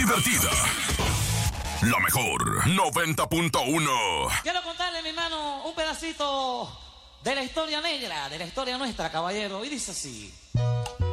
divertida. La mejor 90.1. Quiero contarle, mi hermano, un pedacito de la historia negra, de la historia nuestra, caballero. Y dice así.